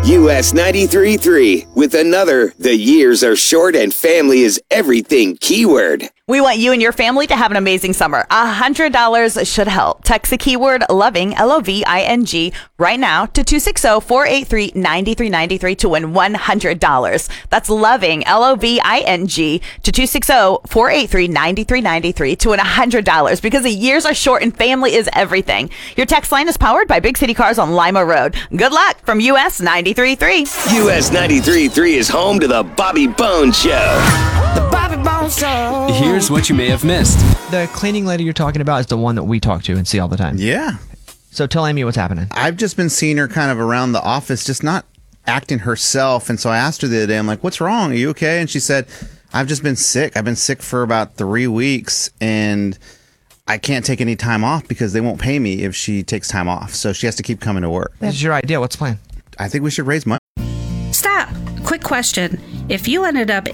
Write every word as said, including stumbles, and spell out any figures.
U S ninety-three point three with another The Years Are Short and Family is Everything keyword. We want you and your family to have an amazing summer. one hundred dollars should help. Text the keyword LOVING, L O V I N G, right now to two six zero, four eight three, nine three nine three to win one hundred dollars. That's LOVING, L O V I N G, to two six zero, four eight three, nine three nine three to win one hundred dollars because the years are short and family is everything. Your text line is powered by Big City Cars on Lima Road. Good luck from U S ninety-three point three. U S ninety-three point three is home to the Bobby Bones Show. The Bobby Bones Show. Here's what you may have missed. The cleaning lady you're talking about is the one that we talk to and see all the time. Yeah. So tell Amy what's happening. I've just been seeing her kind of around the office, just not acting herself. And so I asked her the other day, I'm like, what's wrong? Are you okay? And she said, I've just been sick. I've been sick for about three weeks and I can't take any time off because they won't pay me if she takes time off. So she has to keep coming to work. This is your idea. What's the plan? I think we should raise money. Stop. Quick question. If you ended up